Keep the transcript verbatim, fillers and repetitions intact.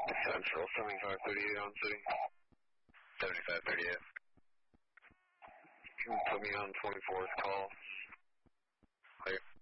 Central, seventy-five thirty-eight on city. seventy-five thirty-eight. Can you put me on twenty-fourth call? Clear.